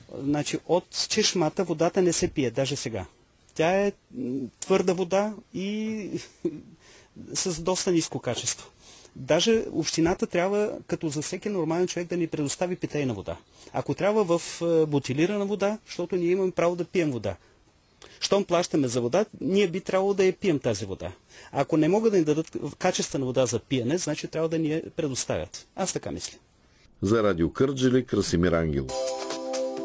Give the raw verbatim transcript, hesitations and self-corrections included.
Значи, от чешмата водата не се пие, даже сега. Тя е твърда вода и с доста ниско качество. Даже общината трябва, като за всеки нормален човек, да ни предостави питейна вода. Ако трябва в бутилирана вода, защото ние имаме право да пием вода. Щом плащаме за вода, ние би трябвало да я пием тази вода. Ако не могат да ни дадат качествена вода за пиене, значи трябва да ни я предоставят. Аз така мисля. За Радио Кърджали, Красимир Ангелов.